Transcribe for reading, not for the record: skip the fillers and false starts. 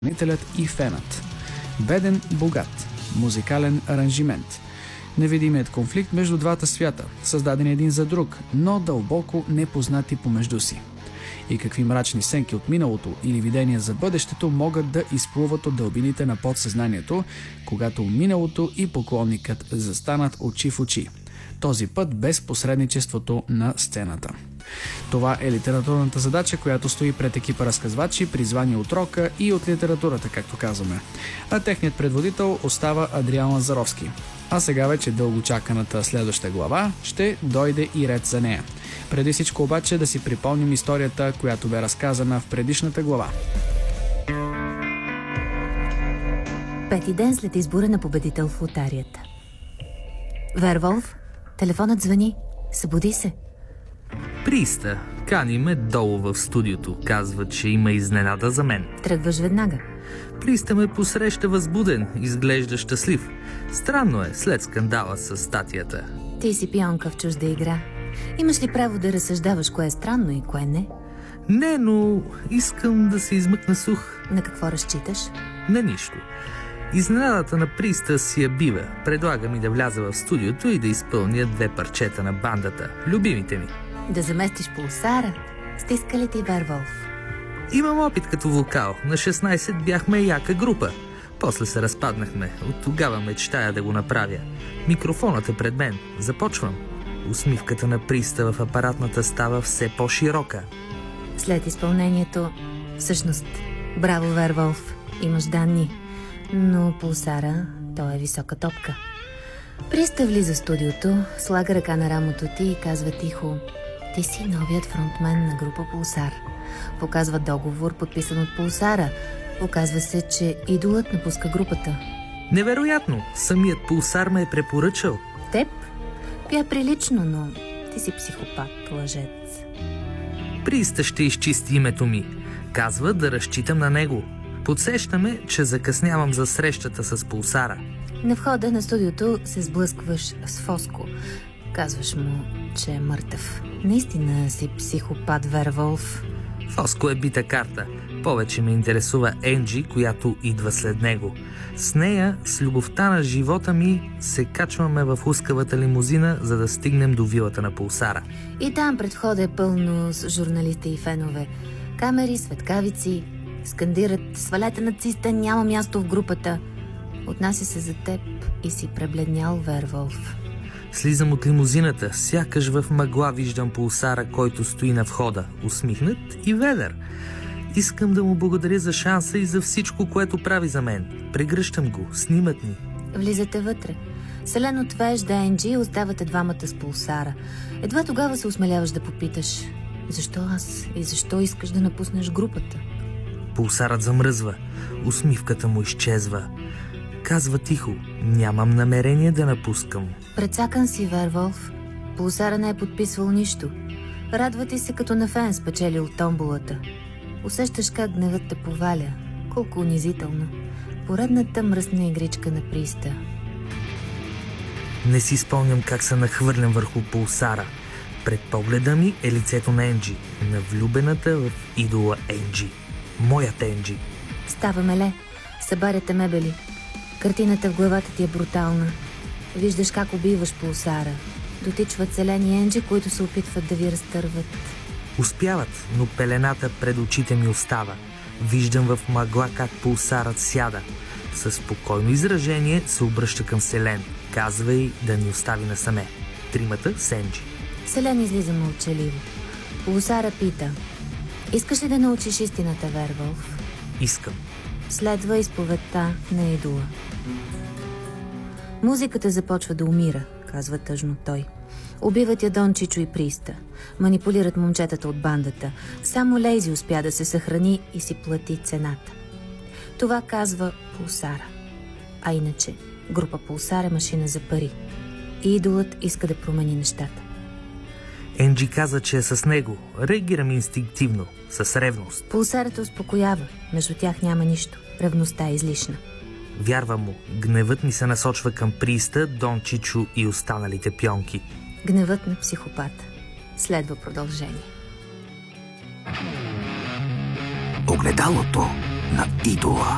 изпълнителят и фенът. Беден, богат. Музикален аранжимент. Невидимият конфликт между двата свята, създадени един за друг, но дълбоко непознати помежду си. И какви мрачни сенки от миналото или видения за бъдещето могат да изплуват от дълбините на подсъзнанието, когато миналото и поклонникът застанат очи в очи. Този път без посредничеството на сцената. Това е литературната задача, която стои пред екипа разказвачи, призвани от рока и от литературата, както казваме. А техният предводител остава Адриан Лазаровски. А сега вече дългочаканата следваща глава ще дойде и ред за нея. Преди всичко обаче да си припомним историята, която бе разказана в предишната глава. Пети ден след избора на победител в лотарията. Верволф, телефонът звъни. Събуди се. Приста, кани ме долу в студиото. Казва, че има изненада за мен. Тръгваш веднага. Приста ме посреща възбуден, изглежда щастлив. Странно е след скандала с статията. Ти си пионка в чужда игра. Имаш ли право да разсъждаваш кое е странно и кое не? Не, но искам да се измъкна сух. На какво разчиташ? На нищо. Изненадата на Приста си я бива. Предлага ми да вляза в студиото и да изпълня 2 парчета на бандата. Любимите ми. Да заместиш Пулсара? Стиска ли ти Верволф? Имам опит като вокал. На 16 бяхме яка група. После се разпаднахме. От тогава мечтая да го направя. Микрофонът е пред мен. Започвам. Усмивката на Приста в апаратната става все по-широка. След изпълнението... Всъщност, браво, Верволф. Имаш данни. Но Пулсара, той е висока топка. Приста влиза в студиото, слага ръка на рамото ти и казва тихо: ти си новият фронтмен на група Пулсар. Показва договор, подписан от Пулсара. Оказва се, че идолът напуска групата. Невероятно! Самият Пулсар ме е препоръчал. Теб? Пя прилично, но ти си психопат, лъжец. Приста ще изчисти името ми. Казва да разчитам на него. Подсещаме, че закъснявам за срещата с Пулсара. На входа на студиото се сблъскваш с Фоско. Казваш му, че е мъртъв. Наистина си психопат, Верволф. Фоско е бита карта. Повече ме интересува Енджи, която идва след него. С нея, с любовта на живота ми, се качваме в ускавата лимузина, за да стигнем до вилата на Пулсара. И там пред входа е пълно с журналисти и фенове. Камери, светкавици, скандират: свалете нациста, няма място в групата. Отнася се за теб и си пребледнял, Верволф. Слизам от лимузината, сякаш в мъгла виждам Пулсара, който стои на входа, усмихнат и ведър. Искам да му благодаря за шанса и за всичко, което прави за мен. Прегръщам го, снимат ни. Влизате вътре. Селен отвежда Енджи и оставате двамата с Пулсара. Едва тогава се осмеляваш да попиташ: защо аз и защо искаш да напуснеш групата? Пулсарът замръзва, усмивката му изчезва. Казва тихо: нямам намерение да напускам. Прецакан си, Верволф. Пулсара не е подписвал нищо. Радва ти се като на фен спечелил томболата. Усещаш как гневът те поваля. Колко унизително. Поредната мръсна игричка на Приста. Не си спомням как се нахвърлям върху Пулсара. Пред погледа ми е лицето на Енджи, на влюбената в идола Енджи. Моят Енджи. Става меле. Събаряте мебели. Картината в главата ти е брутална. Виждаш как убиваш Пулсара. Дотичват селени Енджи, които се опитват да ви разтърват. Успяват, но пелената пред очите ми остава. Виждам в мъгла как Пулсарът сяда. Със спокойно изражение се обръща към Селен. Казва й да ни остави насаме. Тримата с Енджи. Селен излиза мълчаливо. Пулсара пита: искаш ли да научиш истината, Верволф? Искам. Следва изповедта на идола. Музиката започва да умира, казва тъжно той. Убиват я Дон Чичо и Приста. Манипулират момчетата от бандата. Само Лейзи успя да се съхрани и си плати цената. Това казва Пулсара. А иначе, група Пулсар е машина за пари. И идолът иска да промени нещата. Енджи каза, че е с него. Реагирам инстинктивно, с ревност. Пулсарът успокоява. Между тях няма нищо. Ревността е излишна. Вярвам му. Гневът ми се насочва към Приста, Дон Чичо и останалите пионки. Гневът на психопат. Следва продължение. Огледалото на идола.